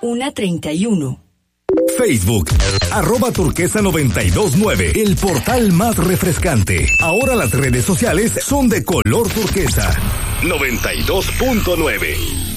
1:31. Facebook, @turquesa929, el portal más refrescante. Ahora las redes sociales son de color turquesa. 92.9.